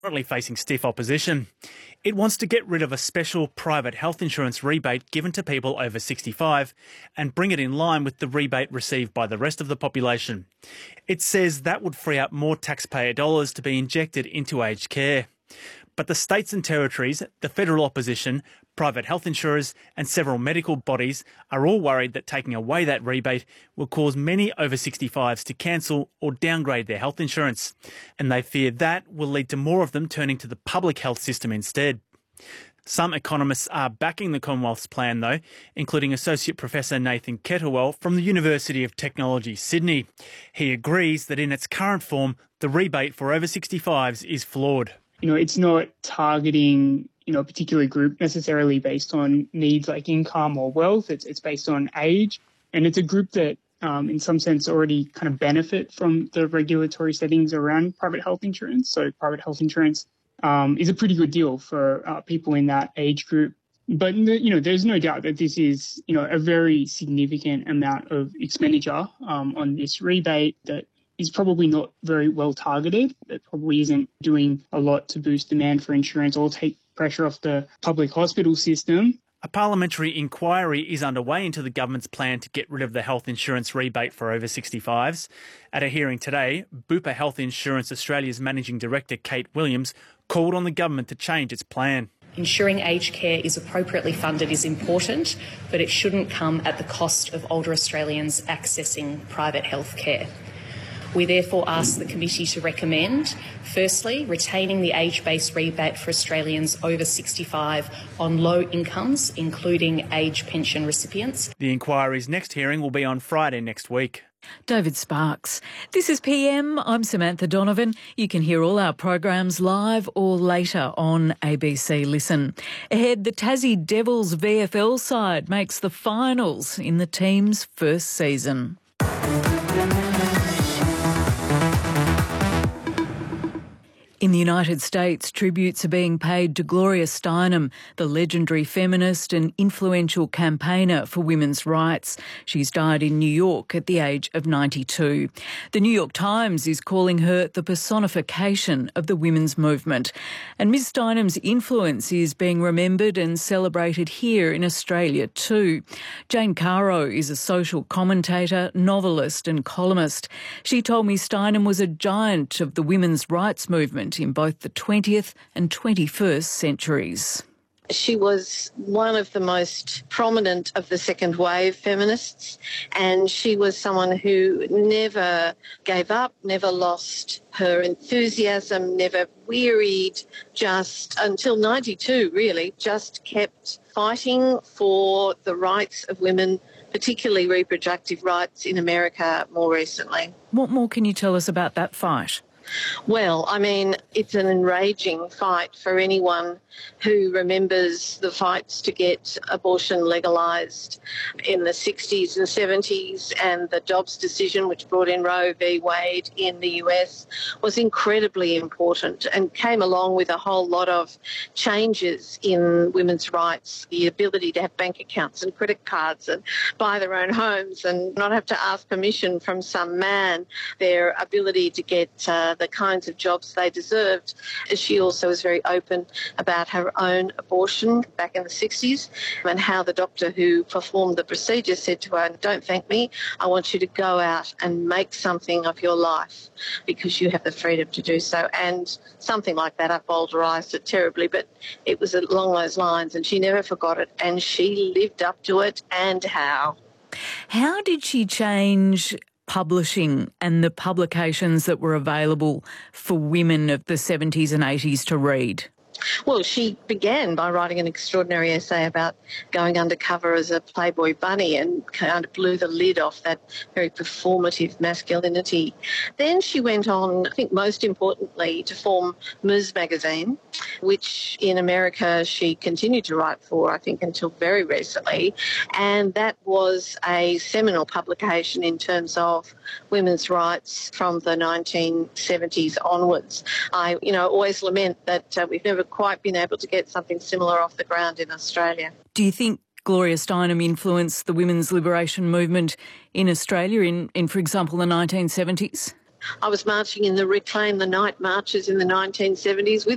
currently facing stiff opposition. It wants to get rid of a special private health insurance rebate given to people over 65 and bring it in line with the rebate received by the rest of the population. It says that would free up more taxpayer dollars to be injected into aged care. But the states and territories, the federal opposition, private health insurers and several medical bodies are all worried that taking away that rebate will cause many over 65s to cancel or downgrade their health insurance. And they fear that will lead to more of them turning to the public health system instead. Some economists are backing the Commonwealth's plan, though, including Associate Professor Nathan Kettlewell from the University of Technology, Sydney. He agrees that in its current form, the rebate for over 65s is flawed. It's not targeting, a particular group necessarily based on needs like income or wealth. It's based on age. And it's a group that, in some sense, already kind of benefit from the regulatory settings around private health insurance. So private health insurance is a pretty good deal for people in that age group. But, there's no doubt that this is, a very significant amount of expenditure on this rebate that is probably not very well targeted. That probably isn't doing a lot to boost demand for insurance or take pressure off the public hospital system. A parliamentary inquiry is underway into the government's plan to get rid of the health insurance rebate for over 65s. At a hearing today, Bupa Health Insurance Australia's Managing Director Kate Williams called on the government to change its plan. Ensuring aged care is appropriately funded is important, but it shouldn't come at the cost of older Australians accessing private health care. We therefore ask the committee to recommend, firstly, retaining the age-based rebate for Australians over 65 on low incomes, including age pension recipients. The inquiry's next hearing will be on Friday next week. David Sparks. This is PM. I'm Samantha Donovan. You can hear all our programs live or later on ABC Listen. Ahead, the Tassie Devils VFL side makes the finals in the team's first season. In the United States, tributes are being paid to Gloria Steinem, the legendary feminist and influential campaigner for women's rights. She's died in New York at the age of 92. The New York Times is calling her the personification of the women's movement. And Ms Steinem's influence is being remembered and celebrated here in Australia too. Jane Caro is a social commentator, novelist and columnist. She told me Steinem was a giant of the women's rights movement in both the 20th and 21st centuries. She was one of the most prominent of the second wave feminists, and she was someone who never gave up, never lost her enthusiasm, never wearied, just until 92 really, just kept fighting for the rights of women, particularly reproductive rights in America more recently. What more can you tell us about that fight? Well, it's an enraging fight for anyone who remembers the fights to get abortion legalised in the 60s and 70s, and the Dobbs decision, which brought in Roe v. Wade in the US, was incredibly important and came along with a whole lot of changes in women's rights, the ability to have bank accounts and credit cards and buy their own homes and not have to ask permission from some man, their ability to get the kinds of jobs they deserved. She also was very open about her own abortion back in the 60s and how the doctor who performed the procedure said to her, "Don't thank me, I want you to go out and make something of your life because you have the freedom to do so." And something like that, I vulgarised it terribly, but it was along those lines, and she never forgot it, and she lived up to it. And how? How did she change publishing and the publications that were available for women of the 70s and 80s to read? Well, she began by writing an extraordinary essay about going undercover as a Playboy bunny and kind of blew the lid off that very performative masculinity. Then she went on, I think most importantly, to form Ms. Magazine, which in America she continued to write for, I think, until very recently. And that was a seminal publication in terms of women's rights from the 1970s onwards. I, always lament that we've never quite been able to get something similar off the ground in Australia. Do you think Gloria Steinem influenced the women's liberation movement in Australia in for example, the 1970s? I was marching in the Reclaim the Night marches in the 1970s with